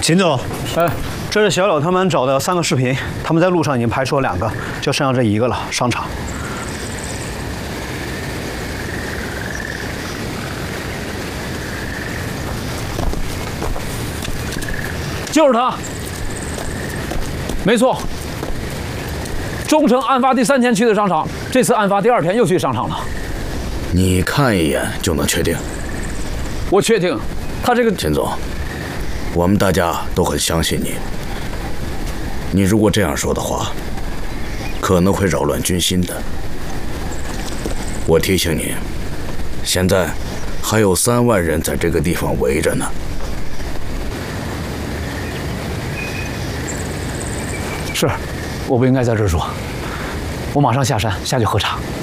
秦总， 哎， 这是小柳他们找的3个视频，他们在路上已经拍出了2个，就剩下这1个了。商场。 就是他，没错。中城案发第3天去的商场，这次案发第2天又去商场了。 你看一眼就能确定？ 我确定，他这个秦总，我们大家都很相信你。你如果这样说的话，可能会扰乱军心的。我提醒你，现在还有3万人在这个地方围着呢。 是，我不应该在这儿说。我马上下山下去核查。